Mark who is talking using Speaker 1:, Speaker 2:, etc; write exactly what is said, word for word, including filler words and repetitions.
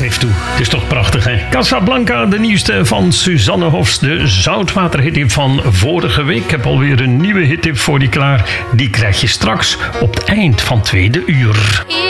Speaker 1: heeft toe. Het is toch prachtig, hè? Casablanca, de nieuwste van Suzanne Hofs, de zoutwaterhittip van vorige week. Ik heb alweer een nieuwe hittip voor die klaar. Die krijg je straks op het eind van tweede uur.